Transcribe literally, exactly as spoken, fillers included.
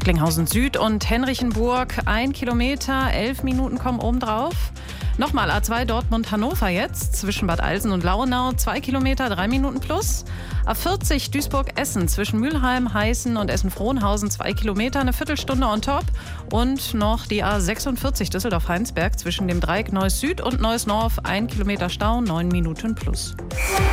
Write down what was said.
Recklinghausen Süd und Henrichenburg ein Kilometer, elf Minuten kommen obendrauf. Nochmal A zwei Dortmund-Hannover jetzt, zwischen Bad Eilsen und Launau, zwei Kilometer, drei Minuten plus. A vierzig Duisburg-Essen, zwischen Mülheim, Heißen und Essen-Frohnhausen, zwei Kilometer, eine Viertelstunde on top. Und noch die A sechsundvierzig Düsseldorf-Heinsberg, zwischen dem Dreieck Neuss Süd und Neuss North, ein Kilometer Stau, neun Minuten plus.